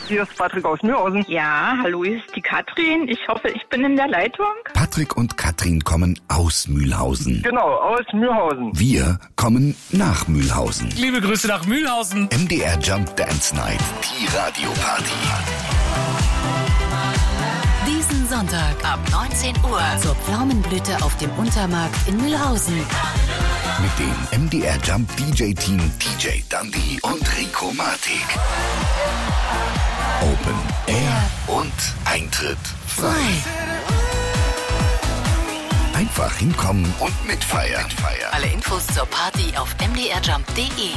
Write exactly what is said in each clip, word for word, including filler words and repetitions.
hier ist Patrick aus Mühlhausen. Ja, hallo, hier ist die Katrin. Ich hoffe, ich bin in der Leitung. Patrick und Katrin kommen aus Mühlhausen. Genau, aus Mühlhausen. Wir kommen nach Mühlhausen. Liebe Grüße nach Mühlhausen. M D R Jump Dance Night, die Radioparty. Diesen Sonntag ab neunzehn Uhr zur Pflaumenblüte auf dem Untermarkt in Mühlhausen. Mit dem M D R Jump D J-Team D J Dundee und Rico Matic. Open Air und Eintritt frei. Einfach hinkommen und mitfeiern. Alle Infos zur Party auf m d r jump punkt d e.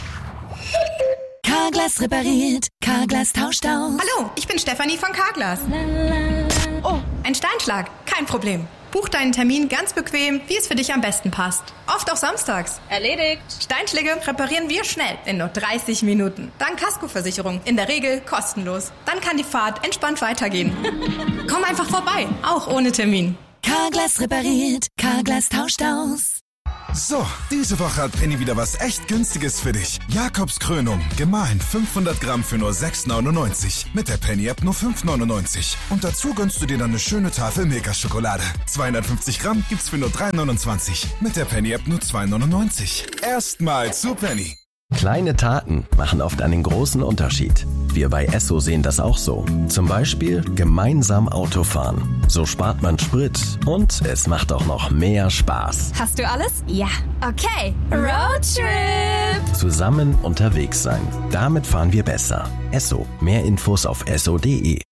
Carglass repariert, Carglass tauscht aus. Hallo, ich bin Stefanie von Carglass. Oh, ein Steinschlag. Kein Problem. Buch deinen Termin ganz bequem, wie es für dich am besten passt. Oft auch samstags. Erledigt. Steinschläge reparieren wir schnell, in nur dreißig Minuten. Dank Kaskoversicherung, in der Regel kostenlos. Dann kann die Fahrt entspannt weitergehen. Komm einfach vorbei, auch ohne Termin. Carglass repariert, Carglass tauscht aus. So, diese Woche hat Penny wieder was echt Günstiges für dich. Jakobs Krönung, gemahlen fünfhundert Gramm für nur sechs neunundneunzig. Mit der Penny-App nur fünf neunundneunzig. Und dazu gönnst du dir dann eine schöne Tafel Milka-Schokolade. zweihundertfünfzig Gramm gibt's für nur drei neunundzwanzig. Mit der Penny-App nur zwei neunundneunzig. Erstmal zu Penny. Kleine Taten machen oft einen großen Unterschied. Wir bei Esso sehen das auch so. Zum Beispiel gemeinsam Autofahren. So spart man Sprit und es macht auch noch mehr Spaß. Hast du alles? Ja. Okay. Roadtrip. Zusammen unterwegs sein. Damit fahren wir besser. Esso. Mehr Infos auf esso punkt d e.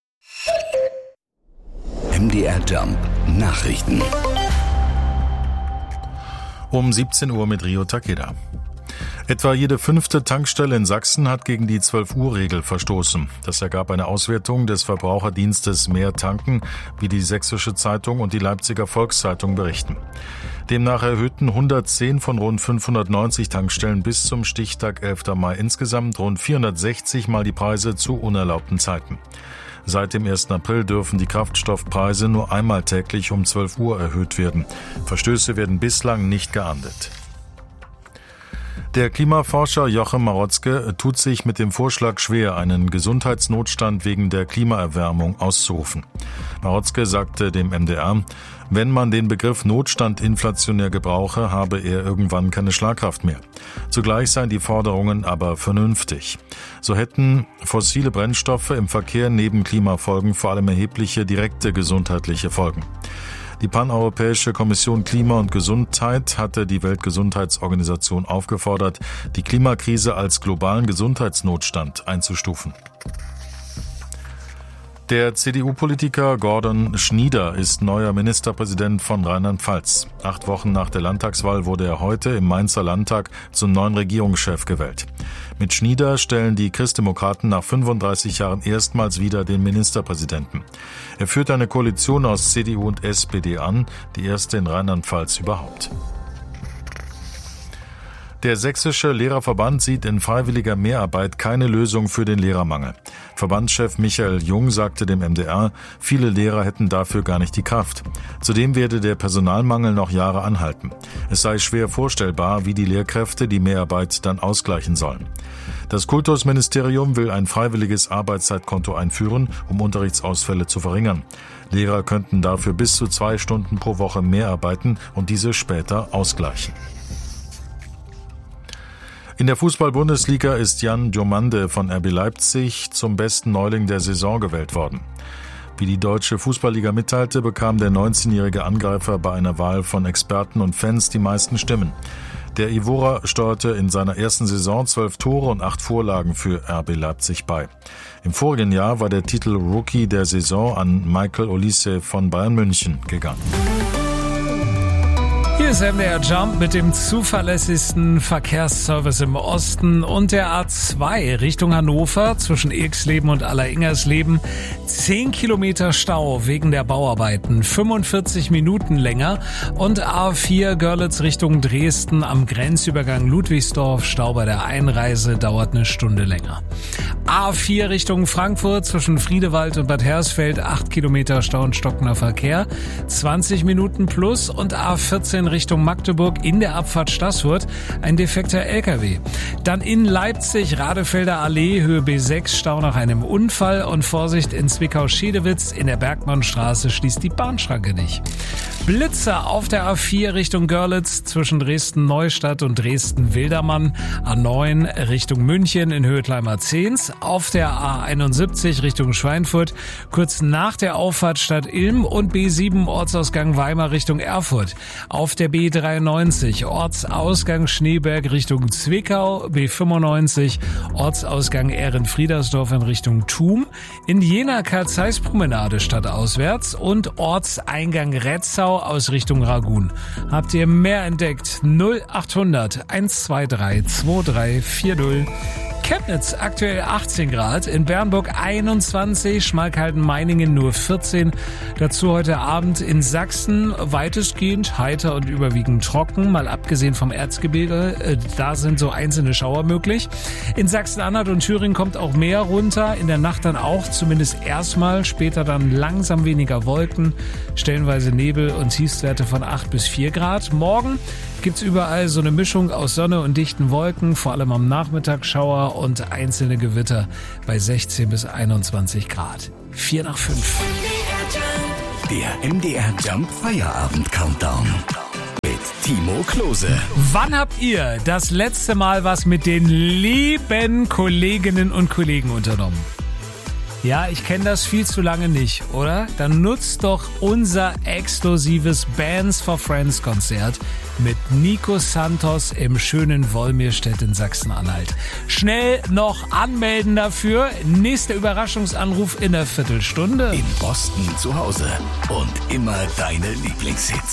M D R Jump Nachrichten. Um siebzehn Uhr mit Rio Takeda. Etwa jede fünfte Tankstelle in Sachsen hat gegen die zwölf-Uhr-Regel verstoßen. Das ergab eine Auswertung des Verbraucherdienstes Mehr Tanken, wie die Sächsische Zeitung und die Leipziger Volkszeitung berichten. Demnach erhöhten hundertzehn von rund fünfhundertneunzig Tankstellen bis zum Stichtag elften Mai insgesamt rund vierhundertsechzig Mal die Preise zu unerlaubten Zeiten. Seit dem ersten April dürfen die Kraftstoffpreise nur einmal täglich um zwölf Uhr erhöht werden. Verstöße werden bislang nicht geahndet. Der Klimaforscher Joachim Marotzke tut sich mit dem Vorschlag schwer, einen Gesundheitsnotstand wegen der Klimaerwärmung auszurufen. Marotzke sagte dem M D R, wenn man den Begriff Notstand inflationär gebrauche, habe er irgendwann keine Schlagkraft mehr. Zugleich seien die Forderungen aber vernünftig. So hätten fossile Brennstoffe im Verkehr neben Klimafolgen vor allem erhebliche direkte gesundheitliche Folgen. Die Paneuropäische Kommission Klima und Gesundheit hatte die Weltgesundheitsorganisation aufgefordert, die Klimakrise als globalen Gesundheitsnotstand einzustufen. Der C D U-Politiker Gordon Schnieder ist neuer Ministerpräsident von Rheinland-Pfalz. Acht Wochen nach der Landtagswahl wurde er heute im Mainzer Landtag zum neuen Regierungschef gewählt. Mit Schnieder stellen die Christdemokraten nach fünfunddreißig Jahren erstmals wieder den Ministerpräsidenten. Er führt eine Koalition aus C D U und S P D an, die erste in Rheinland-Pfalz überhaupt. Der Sächsische Lehrerverband sieht in freiwilliger Mehrarbeit keine Lösung für den Lehrermangel. Verbandschef Michael Jung sagte dem M D R, viele Lehrer hätten dafür gar nicht die Kraft. Zudem werde der Personalmangel noch Jahre anhalten. Es sei schwer vorstellbar, wie die Lehrkräfte die Mehrarbeit dann ausgleichen sollen. Das Kultusministerium will ein freiwilliges Arbeitszeitkonto einführen, um Unterrichtsausfälle zu verringern. Lehrer könnten dafür bis zu zwei Stunden pro Woche mehr arbeiten und diese später ausgleichen. In der Fußball-Bundesliga ist Jan Diomande von R B Leipzig zum besten Neuling der Saison gewählt worden. Wie die Deutsche Fußballliga mitteilte, bekam der neunzehnjährige Angreifer bei einer Wahl von Experten und Fans die meisten Stimmen. Der Ivorer steuerte in seiner ersten Saison zwölf Tore und acht Vorlagen für R B Leipzig bei. Im vorigen Jahr war der Titel Rookie der Saison an Michael Olise von Bayern München gegangen. Hier ist M D R Jump mit dem zuverlässigsten Verkehrsservice im Osten und der A zwei Richtung Hannover zwischen Irxleben und Alleringers-Leben. zehn Kilometer Stau wegen der Bauarbeiten, fünfundvierzig Minuten länger. Und A vier Görlitz Richtung Dresden am Grenzübergang Ludwigsdorf. Stau bei der Einreise dauert eine Stunde länger. A vier Richtung Frankfurt zwischen Friedewald und Bad Hersfeld, acht Kilometer Stau und stockender Verkehr, zwanzig Minuten plus. Und A vierzehn Richtung Magdeburg in der Abfahrt Staßfurt, ein defekter L K W. Dann in Leipzig, Radefelder Allee, Höhe B sechs, Stau nach einem Unfall. Und Vorsicht in Zwickau-Schedewitz, in der Bergmannstraße schließt die Bahnschranke nicht. Blitzer auf der A vier Richtung Görlitz zwischen Dresden-Neustadt und Dresden-Wildermann, A neun Richtung München in Höhe Kleimar-Zehns, auf der A einundsiebzig Richtung Schweinfurt, kurz nach der Auffahrt Stadt Ilm und B sieben Ortsausgang Weimar Richtung Erfurt, auf der B dreiundneunzig Ortsausgang Schneeberg Richtung Zwickau, B fünfundneunzig Ortsausgang Ehrenfriedersdorf in Richtung Thum, in Jena Karl-Zeiss-Promenade stadtauswärts und Ortseingang Retzau aus Richtung Ragun. Habt ihr mehr entdeckt? null achthundert hundertzweiundzwanzig zweiundzwanzig vierzig. Chemnitz aktuell achtzehn Grad, in Bernburg einundzwanzig, Schmalkalden-Meiningen nur vierzehn. Dazu heute Abend in Sachsen weitestgehend heiter und überwiegend trocken, mal abgesehen vom Erzgebirge, da sind so einzelne Schauer möglich. In Sachsen-Anhalt und Thüringen kommt auch mehr runter, in der Nacht dann auch, zumindest erstmal, später dann langsam weniger Wolken, stellenweise Nebel und Tiefstwerte von acht bis vier Grad. Morgen gibt's überall so eine Mischung aus Sonne und dichten Wolken, vor allem am Nachmittag Schauer und einzelne Gewitter bei sechzehn bis einundzwanzig Grad. vier nach fünf. Der M D R Jump Feierabend Countdown mit Timo Klose. Wann habt ihr das letzte Mal was mit den lieben Kolleginnen und Kollegen unternommen? Ja, ich kenne das viel zu lange nicht, oder? Dann nutzt doch unser exklusives Bands for Friends Konzert mit Nico Santos im schönen Wolmirstedt in Sachsen-Anhalt. Schnell noch anmelden dafür. Nächster Überraschungsanruf in der Viertelstunde. In Boston zu Hause und immer deine Lieblingshits.